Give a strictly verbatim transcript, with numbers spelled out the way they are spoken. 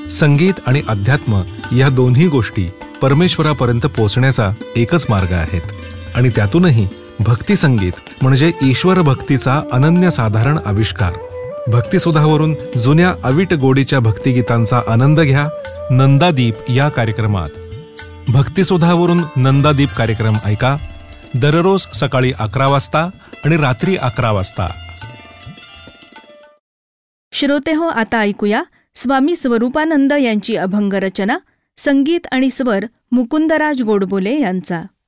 संगीत आणि अध्यात्म या दोन्ही गोष्टी परमेश्वरापर्यंत पोहोचण्याचा एकच मार्ग आहेत. आणि त्यातूनही भक्ती संगीत म्हणजे ईश्वर भक्तीचा अनन्यसाधारण आविष्कार. भक्तिसुधावरून जुन्या अवीट गोडीच्या भक्तिगीतांचा आनंद घ्या नंदादीप या कार्यक्रमात. भक्तिसुधावरून नंदादीप कार्यक्रम ऐका दररोज सकाळी अकरा वाजता आणि रात्री अकरा वाजता. श्रोते हो, आता ऐकूया स्वामी स्वरूपानंद यांची अभंग रचना, संगीत आणि स्वर मुकुंदराज गोडबोले यांचा.